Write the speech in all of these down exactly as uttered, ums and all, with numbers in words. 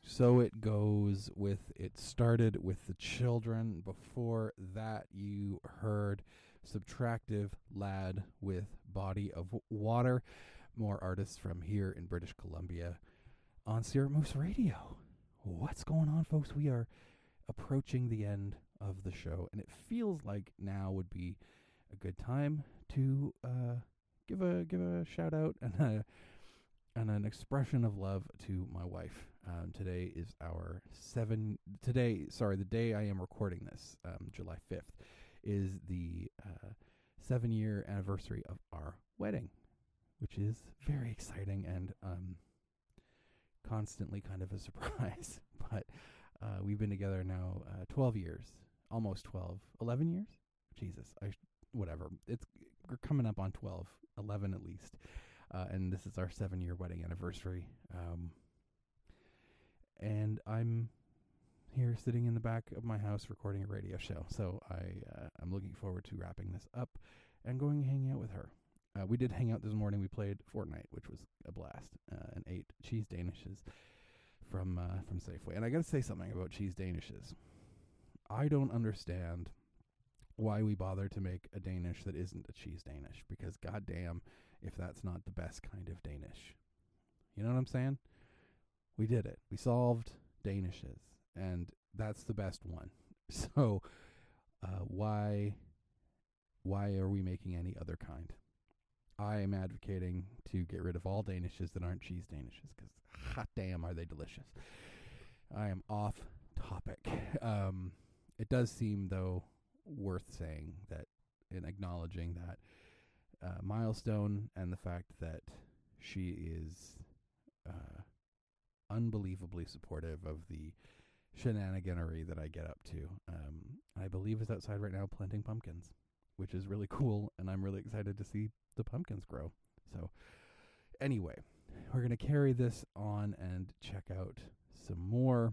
So It Goes with It Started with the Children. Before that, you heard Subtractive Lad with Body of Water. More artists from here in British Columbia on Sierra Moose Radio. What's going on, folks? We are approaching the end of the show, and it feels like now would be a good time to uh, give a give a shout out and a and an expression of love to my wife. Um, today is our seven. Today, sorry, the day I am recording this, um, July fifth, is the uh, seven-year anniversary of our wedding, which is very exciting and um, constantly kind of a surprise. But uh, we've been together now uh, twelve years, almost twelve, eleven years. Jesus, I whatever. It's we're coming up on twelve, eleven at least. Uh, and this is our seven-year wedding anniversary. Um, and I'm here sitting in the back of my house recording a radio show. So I, uh, I'm looking forward to wrapping this up and going and hanging out with her. Uh, we did hang out this morning. We played Fortnite, which was a blast, uh, and ate cheese danishes from uh, from Safeway. And I got to say something about cheese danishes. I don't understand why we bother to make a Danish that isn't a cheese Danish, because goddamn, if that's not the best kind of Danish. You know what I'm saying? We did it. We solved Danishes, and that's the best one. So uh, why why are we making any other kind? I am advocating to get rid of all Danishes that aren't cheese Danishes, because hot damn are they delicious. I am off topic. Um, it does seem, though, worth saying that, in acknowledging that Uh, milestone and the fact that she is uh, unbelievably supportive of the shenaniganery that I get up to. Um, I believe is outside right now planting pumpkins, which is really cool, and I'm really excited to see the pumpkins grow. So anyway, we're going to carry this on and check out some more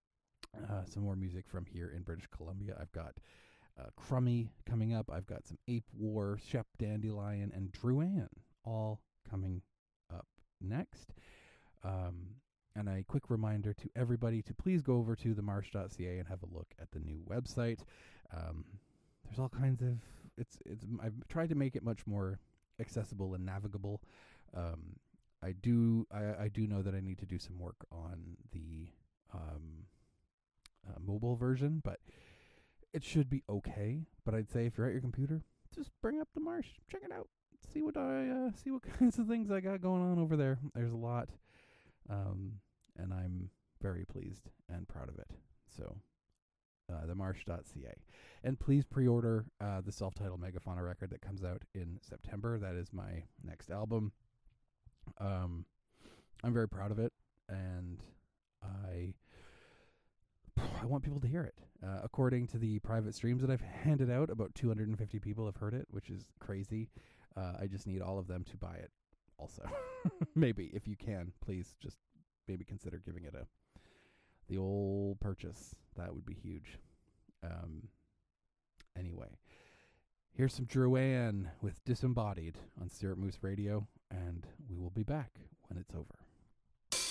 uh, some more music from here in British Columbia. I've got Uh, Crummy coming up. I've got some Ape War, Shep Dandelion, and Druan all coming up next. Um, and a quick reminder to everybody to please go over to the marsh dot c a and have a look at the new website. Um, there's all kinds of it's it's. I've tried to make it much more accessible and navigable. Um, I do I, I do know that I need to do some work on the um, uh, mobile version, but it should be okay. But I'd say if you're at your computer, just bring up the Marsh, check it out, see what I uh, see what kinds of things I got going on over there. There's a lot, um, and I'm very pleased and proud of it. So, uh, the marsh dot c a, and please pre-order uh, the self-titled Megafauna record that comes out in September. That is my next album. Um, I'm very proud of it, and I. I want people to hear it. Uh, according to the private streams that I've handed out, about two hundred fifty people have heard it, which is crazy. Uh, I just need all of them to buy it also. Maybe, if you can, please just maybe consider giving it a the old purchase. That would be huge. Um, anyway, here's some Druan with Disembodied on Syrup Moose Radio, and we will be back when it's over.